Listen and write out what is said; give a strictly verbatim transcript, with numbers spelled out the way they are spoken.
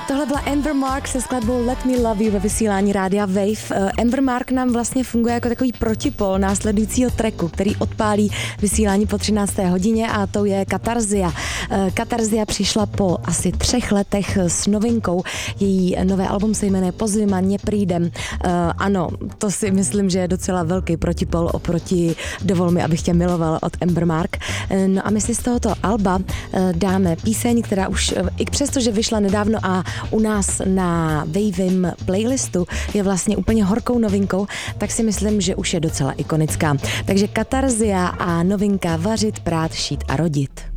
Tohle byla Amber Mark se skladbou Let Me Love You ve vysílání rádia Wave. Amber Mark nám vlastně funguje jako takový protipol následujícího tracku, který odpálí vysílání po třinácté hodině a to je Katarzia. Katarzia přišla po asi třech letech s novinkou. Její nové album se jmenuje Pozvima neprídem. Ano, to si myslím, že je docela velký protipol oproti Dovol mi, abych tě miloval od Amber Mark. No a my si z tohoto alba dáme píseň, která už i přesto, že vyšla nedávno a u nás na Wavem playlistu je vlastně úplně horkou novinkou, tak si myslím, že už je docela ikonická. Takže Katarzia a novinka Vařit, prát, šít a rodit.